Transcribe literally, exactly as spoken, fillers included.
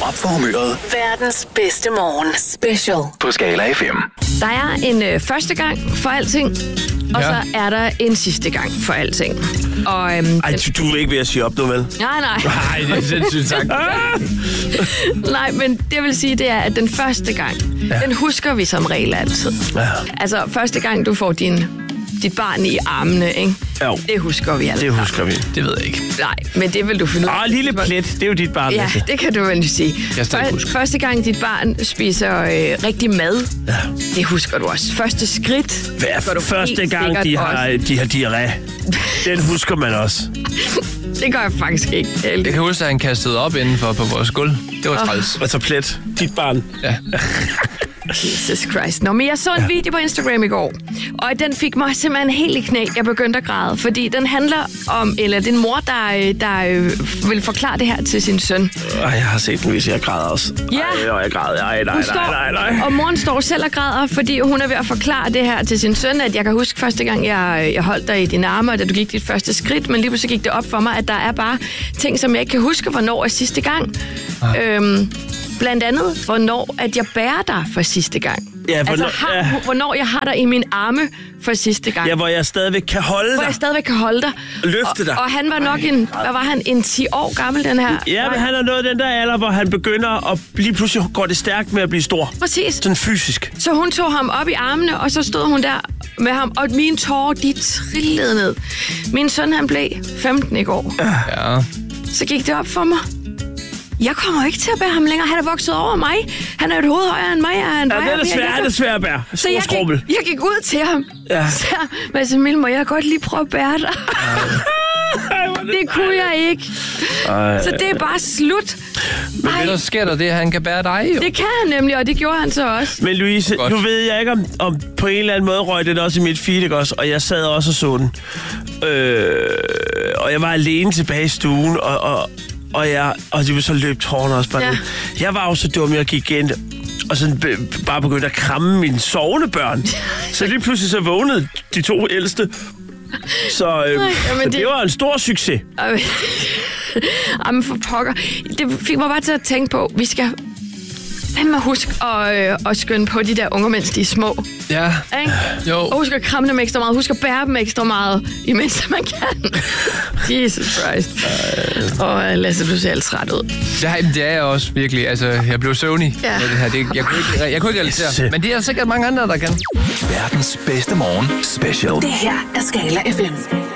op for humøret. Verdens bedste morgen. Special. På Skala F M. Der er en øh, første gang for alting, og Ja. så er der en sidste gang for alting. Og, øhm, Ej, du, du er ikke ved at sige op nu, vel? Nej, nej. Nej, det er sindssygt sagt. Nej, men det jeg vil sige, det er, at den første gang, ja. den husker vi som regel altid. Ja. Altså, første gang, du får din, dit barn i armene, ikke? Jo. Det husker vi altid. Det husker vi. Det ved jeg ikke. Nej, men det vil du finde ud af. Åh, lille plet. Det er jo dit barn. Ja, Lasse. det kan du vel sige. Jeg stadig Før, huske. første gang, dit barn spiser øh, rigtig mad, Ja. det husker du også. Første skridt, Hvad husker du første helt gang, sikkert de har, også. de har diarré. Den husker man også. Det gør jeg faktisk ikke. Jeg kan huske, at han kastede op indenfor på vores gulv. Det var Åh. træls. Altså plet. Dit barn. Ja. Jesus Christ. Nå, men jeg så en video på Instagram i går, og den fik mig simpelthen helt i knæ. Jeg begyndte at græde, fordi den handler om, eller det er en mor, der, øh, der øh, vil forklare det her til sin søn. Ej, jeg har set den, hvis jeg græder også. Ja. Ej, jeg græder. Ej, nej, Hun nej, nej, nej. står, og moren står selv og græder, fordi hun er ved at forklare det her til sin søn, at jeg kan huske første gang, jeg, jeg holdt dig i dine arme, da du gik dit første skridt, men lige pludselig gik det op for mig, at der er bare ting, som jeg ikke kan huske, hvornår er sidste gang. Ah. Øhm, blandt andet, hvornår at jeg bærer dig for sidste gang. Ja, hvornår, altså, har, ja. hvornår jeg har dig i mine arme for sidste gang. Ja, hvor jeg stadigvæk kan holde Hvor dig. jeg stadigvæk kan holde dig. Løfte og, dig. Og han var nok en, hvad var han, en ti år gammel, den her? Ja, men han er nået den der alder, hvor han begynder at lige pludselig går det stærkt med at blive stor. Præcis. Sådan fysisk. Så hun tog ham op i armene, og så stod hun der med ham, og mine tårer, de trillede ned. Min søn, han blev femten i går. Ja. Så gik det op for mig. Jeg kommer ikke til at bære ham længere. Han er vokset over mig. Han er et hoved højere end mig. Og han Ja, vejer det er mere, svært, end det er svært at bære. Så Stor jeg skrubbel. gik, jeg gik ud til ham. Ja. Så, Mads Emil, må jeg godt lige prøve at bære dig? Det kunne jeg ikke. Ej. Så det er bare slut. Ej, Så sker der det, at han kan bære dig jo. det kan han nemlig, og det gjorde han så også. Men Louise, Godt. nu ved jeg ikke, om, om på en eller anden måde røg det også i mit feed, ikke også? Og jeg sad også og så den. Øh, og jeg var alene tilbage i stuen, og, og, og, jeg, og de var så løb tårerne også bare Ja. ned. Jeg var jo så dum, jeg gik ind og sådan be, bare begyndte at kramme mine sovende børn. Så lige pludselig så vågnede de to ældste. Så øh, Ej, jamen, det... det- det var en stor succes. Ej, Jamen for pokker. Det fik mig bare til at tænke på, vi skal fandme huske at, øh, at skynde på de der unger, mens de er små. Ja. Ikke? Jo. Og husk at kramme dem ekstra meget. Husk at bære dem ekstra meget, imens man kan. Jesus Christ. Og Lasse, du ser alt træt ud. Ja, det er jeg også virkelig. Altså, jeg blev søvnig Ja. med det her. Det, jeg, kunne ikke, jeg kunne ikke realisere. Men det er sikkert mange andre, der kan. Verdens bedste morgen. Special. Det her er Skala F M.